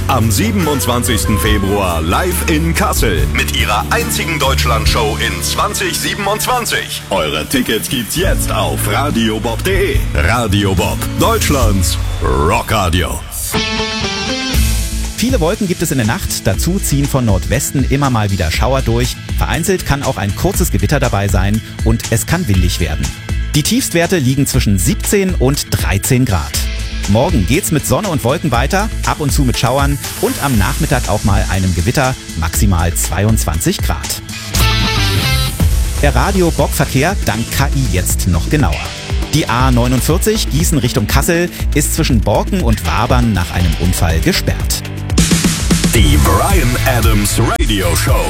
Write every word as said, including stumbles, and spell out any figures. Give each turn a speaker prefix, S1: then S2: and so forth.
S1: Am siebenundzwanzigsten Februar live in Kassel mit ihrer einzigen Deutschlandshow in zwanzig siebenundzwanzig. Eure Tickets gibt's jetzt auf radiobob punkt de. Radio Bob, Deutschlands Rockradio.
S2: Viele Wolken gibt es in der Nacht, dazu ziehen von Nordwesten immer mal wieder Schauer durch. Vereinzelt kann auch ein kurzes Gewitter dabei sein und es kann windig werden. Die Tiefstwerte liegen zwischen siebzehn und dreizehn Grad. Morgen geht's mit Sonne und Wolken weiter, ab und zu mit Schauern und am Nachmittag auch mal einem Gewitter, maximal zweiundzwanzig Grad. Der Radio-Bob-Verkehr dank K I jetzt noch genauer. Die A neunundvierzig Gießen Richtung Kassel ist zwischen Borken und Wabern nach einem Unfall gesperrt.
S1: Die Bryan Adams Radio Show.